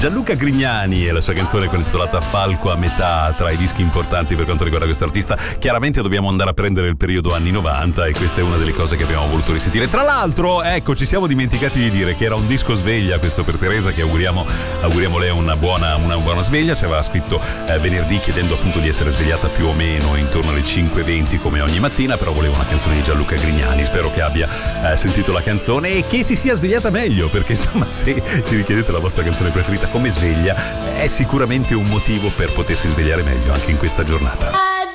Gianluca Grignani e la sua canzone intitolata Falco a metà, tra i dischi importanti per quanto riguarda questo artista. Chiaramente dobbiamo andare a prendere il periodo anni 90 e questa è una delle cose che abbiamo voluto risentire. Tra l'altro, ecco, ci siamo dimenticati di dire che era un disco sveglia questo per Teresa, che auguriamo lei una buona sveglia. Ci aveva scritto venerdì chiedendo appunto di essere svegliata più o meno intorno alle 5:20 come ogni mattina, però voleva una canzone di Gianluca Grignani. Spero che abbia sentito la canzone e che si sia svegliata meglio, perché insomma, se ci richiedete la vostra canzone preferita come sveglia, è sicuramente un motivo per potersi svegliare meglio anche in questa giornata.